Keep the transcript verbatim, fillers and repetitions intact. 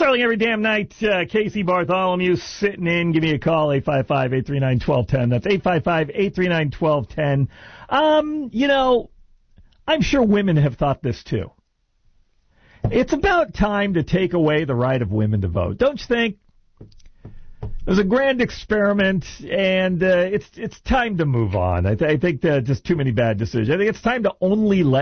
Sterling every damn night. Uh, Casey Bartholomew sitting in. Give me a call, eight five five, eight three nine, one two one zero. That's eight five five, eight three nine, one two one zero. Um, you know, I'm sure women have thought this too. It's about time to take away the right of women to vote. Don't you think? It was a grand experiment, and uh, it's it's time to move on. I, th- I think uh, just too many bad decisions. I think it's time to only let